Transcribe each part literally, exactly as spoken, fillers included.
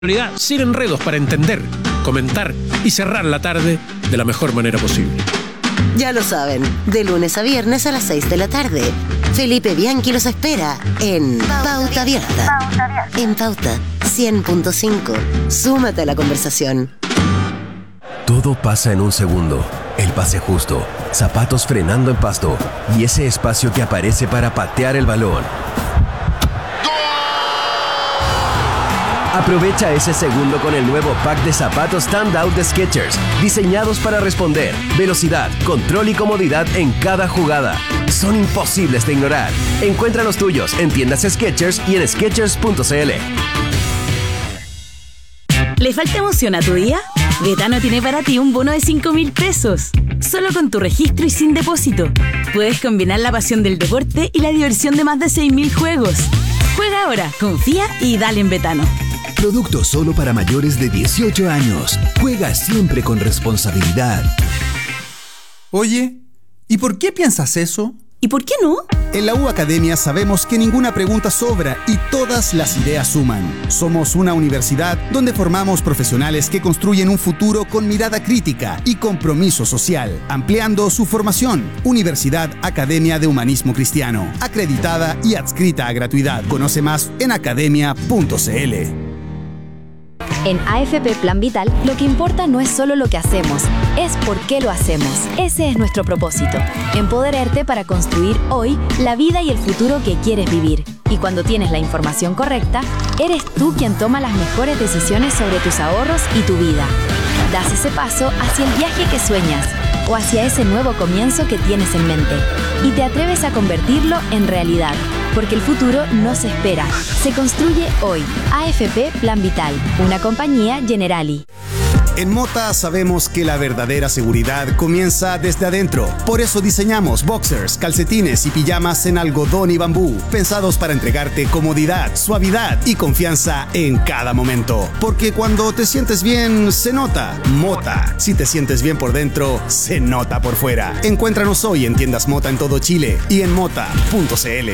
sin enredos para entender, comentar y cerrar la tarde de la mejor manera posible. Ya lo saben, de lunes a viernes a las seis de la tarde, Felipe Bianchi los espera en Pauta Abierta. En Pauta cien punto cinco. Súmate a la conversación. Todo pasa en un segundo. El pase justo, zapatos frenando en pasto y ese espacio que aparece para patear el balón. Aprovecha ese segundo con el nuevo pack de zapatos Standout de Skechers, diseñados para responder, velocidad, control y comodidad en cada jugada. Son imposibles de ignorar. Encuentra los tuyos en tiendas Skechers y en skechers punto c l. ¿Le falta emoción a tu día? Betano tiene para ti un bono de cinco mil pesos. Solo con tu registro y sin depósito. Puedes combinar la pasión del deporte y la diversión de más de seis mil juegos. Juega ahora, confía y dale en Betano. Producto solo para mayores de dieciocho años. Juega siempre con responsabilidad. Oye, ¿y por qué piensas eso? ¿Y por qué no? En la U Academia sabemos que ninguna pregunta sobra y todas las ideas suman. Somos una universidad donde formamos profesionales que construyen un futuro con mirada crítica y compromiso social, ampliando su formación. Universidad Academia de Humanismo Cristiano, acreditada y adscrita a gratuidad. Conoce más en academia punto c l. En A F P Plan Vital, lo que importa no es solo lo que hacemos, es por qué lo hacemos. Ese es nuestro propósito, empoderarte para construir hoy la vida y el futuro que quieres vivir. Y cuando tienes la información correcta, eres tú quien toma las mejores decisiones sobre tus ahorros y tu vida. Das ese paso hacia el viaje que sueñas o hacia ese nuevo comienzo que tienes en mente y te atreves a convertirlo en realidad. Porque el futuro no se espera, se construye hoy. A F P Plan Vital, una compañía Generali. En Mota sabemos que la verdadera seguridad comienza desde adentro. Por eso diseñamos boxers, calcetines y pijamas en algodón y bambú, pensados para entregarte comodidad, suavidad y confianza en cada momento. Porque cuando te sientes bien, se nota. Mota. Si te sientes bien por dentro, se nota por fuera. Encuéntranos hoy en tiendas Mota en todo Chile y en mota punto c l.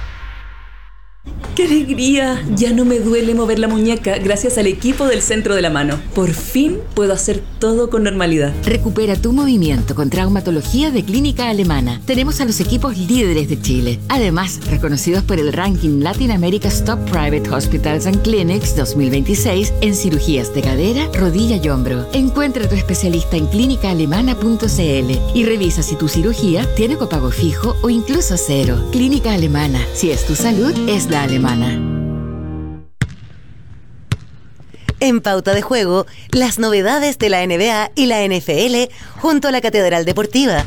¡Qué alegría! Ya no me duele mover la muñeca gracias al equipo del Centro de la Mano. Por fin puedo hacer todo con normalidad. Recupera tu movimiento con traumatología de Clínica Alemana. Tenemos a los equipos líderes de Chile. Además, reconocidos por el ranking Latin America's Top Private Hospitals and Clinics dos mil veintiséis en cirugías de cadera, rodilla y hombro. Encuentra a tu especialista en clínica alemana punto c l y revisa si tu cirugía tiene copago fijo o incluso cero. Clínica Alemana. Si es tu salud, es la alemana. En Pauta de Juego, las novedades de la N B A y la N F L junto a la Catedral Deportiva.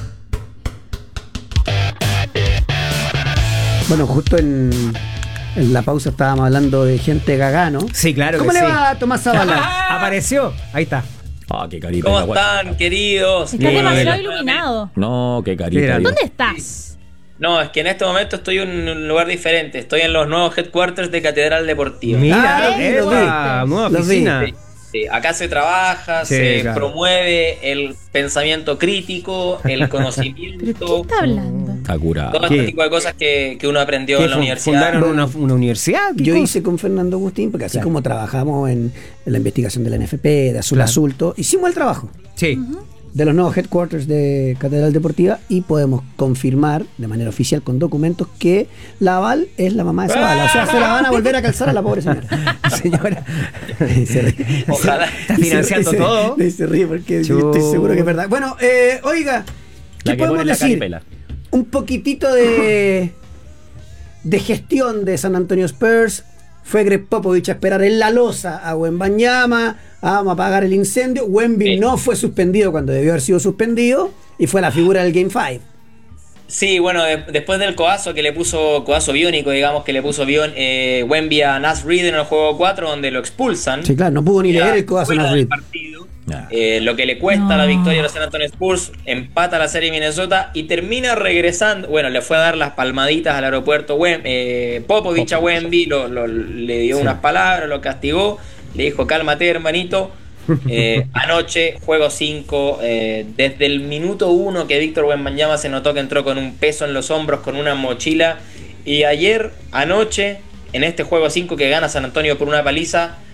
Bueno, justo en, en la pausa estábamos hablando de gente gaga, ¿no? Sí, claro. ¿Cómo que le sí. va a Tomás Zavala? Apareció. Ahí está. Oh, qué carita. ¿Cómo están, queridos? Estás Bien. demasiado iluminado. No, qué carita. ¿Dónde estás? No, es que en este momento estoy en un lugar diferente. Estoy en los nuevos headquarters de Catedral Deportiva. Mira, Ah, eh, lo vi. nueva, nueva Lo vi. oficina. Sí, sí, acá se trabaja, Sí, se claro. promueve el pensamiento crítico, el conocimiento. ¿Pero qué está hablando? Está curado. Todo ¿Qué? este tipo de cosas que, que uno aprendió ¿Qué en la fu- universidad. ¿Fundaron una, una universidad? ¿Qué Yo cosa? hice con Fernando Agustín, porque así Claro. como trabajamos en, en la investigación de la N F P, de Azul Claro. Azulto, hicimos el trabajo Sí. de los nuevos headquarters de Catedral Deportiva y podemos confirmar de manera oficial con documentos que la Val es la mamá de Zavala. O sea, se la van a volver a calzar a la pobre señora. Señora. Se ríe. Ojalá. Está financiando Se- se- todo. Se, se ríe porque Chu. estoy seguro que es verdad. Bueno, eh, oiga, ¿qué La que podemos pone la decir? caripela. Un poquitito de, de gestión de San Antonio Spurs. Fue Greg Popovich a esperar en la losa a Wembanyama. Vamos a apagar el incendio. Wemby Sí. no fue suspendido cuando debió haber sido suspendido y fue la figura del Game cinco. Sí, bueno, de- después del codazo que le puso, codazo biónico, digamos, que le puso Bion, eh, Wemby a Naz Reid en el juego cuatro, donde lo expulsan. Sí, claro, no pudo ni Ya leer el codazo fuera Naz del Reid. partido. Nah. Eh, lo que le cuesta No. la victoria a los San Antonio Spurs, empata la serie Minnesota y termina regresando. Bueno, le fue a dar las palmaditas al aeropuerto Wem- eh, Popovich a Wemby, lo, lo- le dio Sí. unas palabras, lo castigó, le dijo cálmate hermanito. Eh, anoche, juego cinco, eh, desde el minuto uno que Víctor Wembanyama se notó que entró con un peso en los hombros, con una mochila. Y ayer, anoche, en este juego cinco que gana San Antonio por una paliza,